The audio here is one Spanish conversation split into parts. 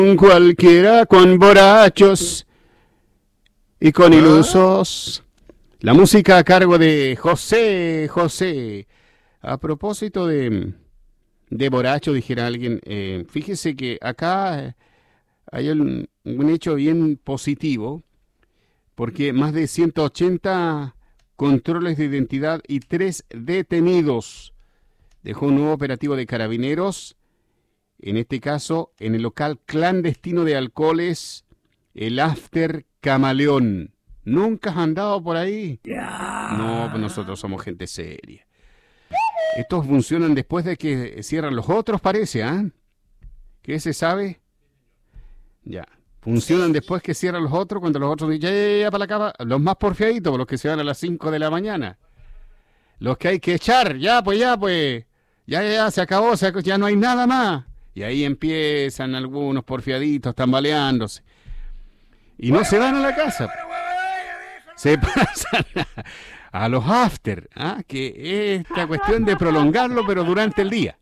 Cualquiera con borrachos y con ilusos. La música a cargo de José José. A propósito de borracho, dijera alguien, fíjese que acá hay un hecho bien positivo, porque más de 180 controles de identidad y 3 detenidos dejó un nuevo operativo de carabineros, en este caso en el local clandestino de alcoholes, el After Camaleón. ¿Nunca has andado por ahí? No, pues nosotros somos gente seria. Estos funcionan después de que cierran los otros, parece, ¿ah? ¿Qué se sabe? Ya. Funcionan después que cierran los otros, cuando los otros dicen, ya, para la cama. Los más porfiaditos, los que se van a las 5 de la mañana. Los que hay que echar, ya, pues. Ya, se acabó, ya no hay nada más. Y ahí empiezan algunos porfiaditos tambaleándose. Y no se van a la casa. Se pasan a los after, ¿ah? Que es esta cuestión de prolongarlo, pero durante el día.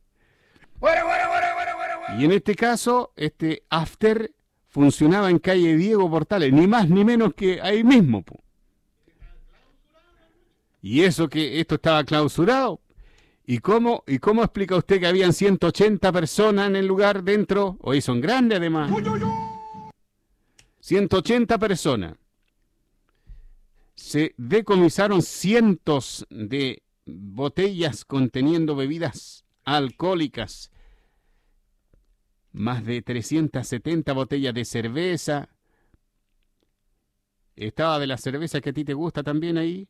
Y en este caso, este after funcionaba en calle Diego Portales, ni más ni menos que ahí mismo. Po. Y eso que esto estaba clausurado. ¿Y cómo explica usted que habían 180 personas en el lugar dentro? Hoy son grandes además. 180 personas. Se decomisaron cientos de botellas conteniendo bebidas alcohólicas, más de 370 botellas de cerveza. Estaba de la cerveza que a ti te gusta también ahí.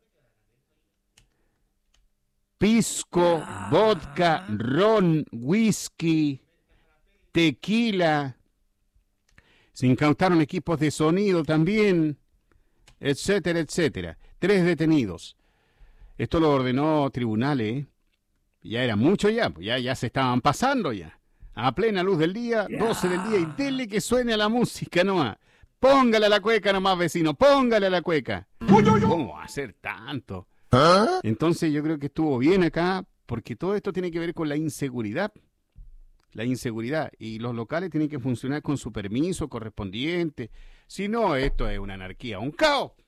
Pisco, vodka, ron, whisky, tequila. Se incautaron equipos de sonido también, etcétera, etcétera. 3 detenidos. Esto lo ordenó tribunales. Ya era mucho ya se estaban pasando ya. A plena luz del día, 12 del día, y dele que suene a la música nomás. Póngale a la cueca nomás, vecino, póngale a la cueca. ¿Cómo va a ser tanto? Entonces yo creo que estuvo bien acá, porque todo esto tiene que ver con la inseguridad. La inseguridad. Y los locales tienen que funcionar con su permiso correspondiente. Si no, esto es una anarquía, un caos.